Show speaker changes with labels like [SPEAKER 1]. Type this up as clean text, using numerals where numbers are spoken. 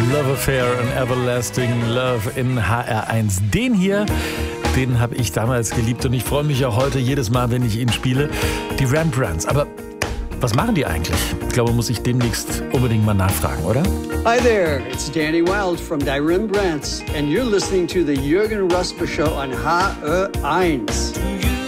[SPEAKER 1] Love Affair and Everlasting Love in HR1. Den hier, den habe ich damals geliebt und ich freue mich auch heute jedes Mal, wenn ich ihn spiele. Die Rembrandts. Aber was machen die eigentlich? Ich glaube, muss ich demnächst unbedingt mal nachfragen, oder?
[SPEAKER 2] Hi there, it's Danny Wilde from Die Rembrandts and you're listening to the Jürgen Rosper Show on HR1.